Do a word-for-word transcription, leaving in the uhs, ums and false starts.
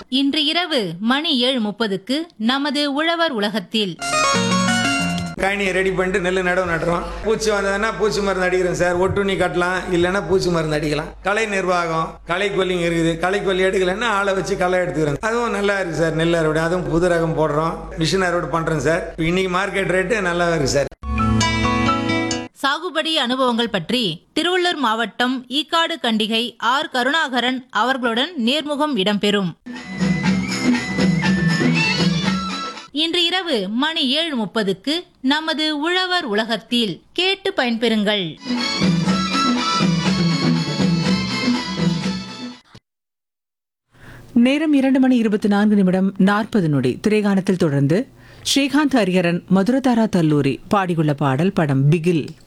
இன்று இரவு மணி ஏழு முப்பதுக்கு நமது உழவர் உலகத்தில் காணியை ரெடி பண்ணிட்டு நெல் நடவு நடுறோம். பூச்சி வந்ததுன்னா பூச்சி மருந்து அடிக்கிறோம் சார். ஒட்டுண்ணி கட்டலாம், இல்லைன்னா பூச்சி மருந்து அடிக்கலாம். களை நிர்வாகம், களை கொல்லிங்க இருக்குது. களை கொல்லி எடுக்கலைன்னா ஆளை வச்சு களை எடுத்துக்கிறோம். அதுவும் நல்லா இருக்கு சார். நெல் அறுவடை அதுவும் புது ரகம் போடுறோம், மிஷின் அறுவடை பண்றோம் சார். இன்னைக்கு மார்க்கெட் ரேட்டு நல்லா இருக்கு சார். சாகுபடி அனுபவங்கள் பற்றி திருவள்ளூர் மாவட்டம் ஈக்காடு கண்டிகை ஆர் கருணாகரன் அவர்களுடன் நேர்முகம் இடம்பெறும். இன்று இரவு மணி ஏழு முப்பதுக்கு நமது உழவர் உலகத்தில் கேட்டு பயன்பெறுங்கள். நேரம் இரண்டு மணி இருபத்தி நான்கு நிமிடம் நாற்பது நொடி. திரைகானத்தில் தொடர்ந்து ஸ்ரீகாந்த் ஹரிஹரன், மதுரதாரா தல்லூரி பாடியுள்ள பாடல். படம் பிகில்.